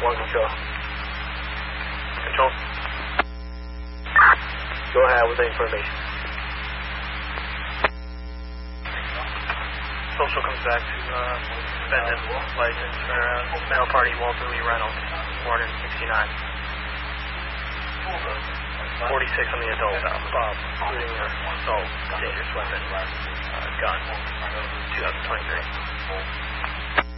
One control. Control. Go ahead with the information. Social comes back to defendant license for male party Walter Lee Reynolds, born in 69. 46 on the adult, Bob, including assault, dangerous weapon, gun, 2023.